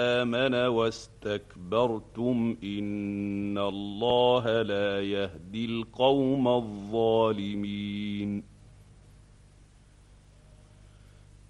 آمن واستكبرتم إن الله لا يهدي القوم الظالمين